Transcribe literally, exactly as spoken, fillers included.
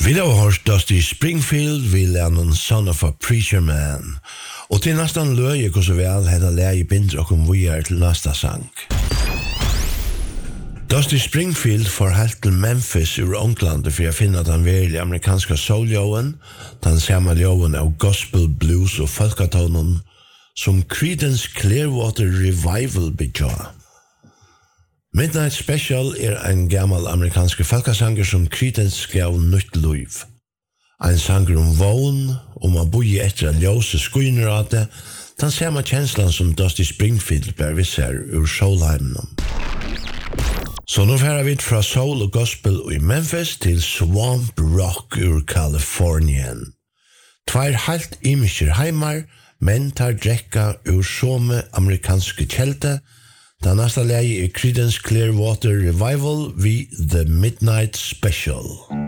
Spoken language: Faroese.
Vi har hørt Dusty Springfield, vi lærner Son of a Preacher Man. Og til nesten løy ikke så vel, hette leie binder og kom vi er til neste sang. Dusty Springfield får helt til Memphis ur Ånglandet for å finne den verilige amerikanske soul-joen, den samme joen av gospel, blues og folketonen, som Creedence Clearwater Revival bygger. Midnight Special er en gammel amerikansk folkesanger som Creedence gav nytt liv. En sanger om vågen, om å bo etter en ljøse skuiner av det, den samme kjenslen som Dusty Springfield bør visser ur soulheimen. Så nå færer vi fra soul og gospel i Memphis til Swamp Rock ur Kalifornien. Tvær helt imisker heimar, men tar drekka ur some amerikanske kjelte. Den neste leie er Creedence Clearwater Revival ved The Midnight Special.